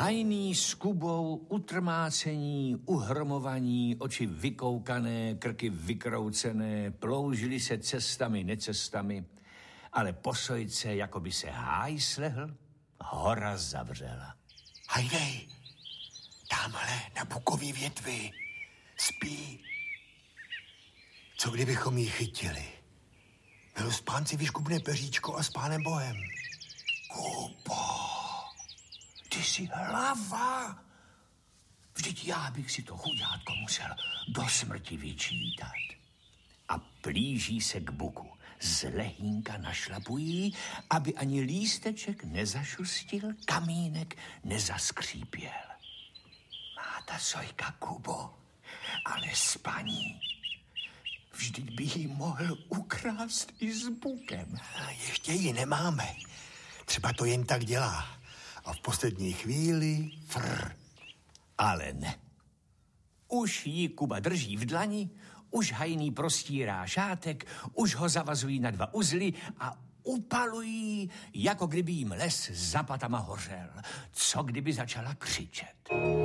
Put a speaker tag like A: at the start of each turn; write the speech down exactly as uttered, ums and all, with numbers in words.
A: Hajný s Kubou, utrmácení, uhromovaní, oči vykoukané, krky vykroucené, ploužili se cestami, necestami, ale po sojce, jako by se háj slehl, hora zavřela.
B: Hajdej, tamhle na bukový větvi, spí. Co kdybychom ji chytili? Bylo spánci vyškubne peříčko a s pánem Bohem. Kubo, ty jsi hlava. Vždyť já bych si to chudátko musel do smrti vyčítat.
A: A plíží se k buku. Z lehínka našlapují, aby ani lísteček nezašustil, kamínek nezaskřípěl.
B: Má ta sojka, Kubo, ale spaní. Vždyť by ji mohl ukrást i s bukem. A ještě ji nemáme. Třeba to jen tak dělá. A v poslední chvíli frr.
A: Ale ne. Už ji Kuba drží v dlani, už hajný prostírá šátek, už ho zavazují na dva uzly a upalují, jako kdyby jim les za patama hořel. Co kdyby začala křičet.